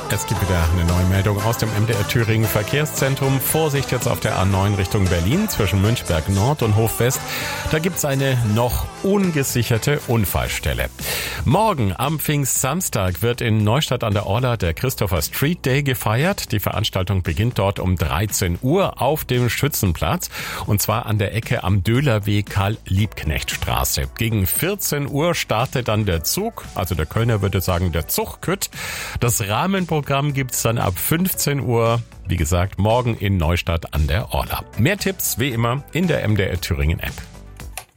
Es gibt wieder eine neue Meldung aus dem MDR Thüringen Verkehrszentrum. Vorsicht jetzt auf der A9 Richtung Berlin zwischen Münchberg Nord und Hof West. Da gibt's eine noch ungesicherte Unfallstelle. Morgen am Pfingstsamstag wird in Neustadt an der Orla der Christopher Street Day gefeiert. Die Veranstaltung beginnt dort um 13 Uhr auf dem Schützenplatz und zwar an der Ecke am Döhlerweg Karl-Liebknecht-Straße. Gegen 14 Uhr startet dann der Zug, also der Kölner würde sagen der Zugkütt. Das Rahmenprogramm gibt's dann ab 15 Uhr, wie gesagt, morgen in Neustadt an der Orla. Mehr Tipps wie immer in der MDR Thüringen App.